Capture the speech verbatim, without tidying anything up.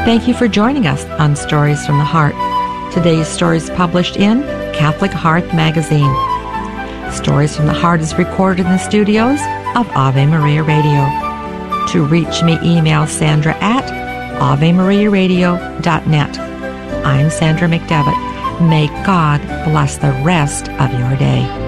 Thank you for joining us on Stories from the Heart. Today's story is published in Catholic Hearth Magazine. Stories from the Heart is recorded in the studios of Ave Maria Radio. To reach me, email Sandra at ave maria radio dot net. I'm Sandra McDevitt. May God bless the rest of your day.